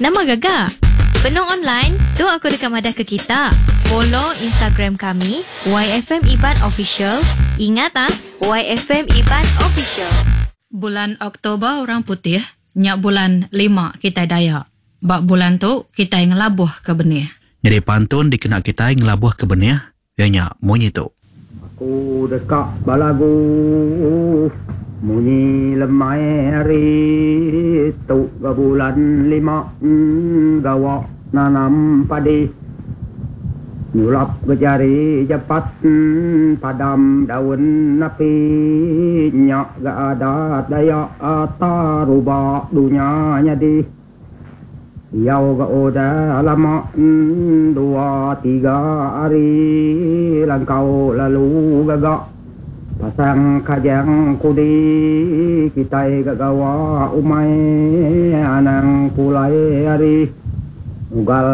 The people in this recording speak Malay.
Nama Gaga. Penung online, tu aku dekat madah ke kita. Follow Instagram kami, YFM Iban Official. Ingat YFM Iban Official. Bulan Oktober orang putih, nyak bulan 5 kita Dayak. Bak bulan tu kita ngelabuh ke benih. Jadi pantun dikena kita ngelabuh ke benih, nyak munyi tu. Aku dekat balagu munyi lemai hari tu ke bulan 5 gawak nanam padi nyulap ke jari cepat padam daun api nyak gak ada daya taruba dunia nyadi yau gak udah lama 2-3 hari langkau lalu gagak pasang kajang kudi kita gagawa umai anang pulai hari ugal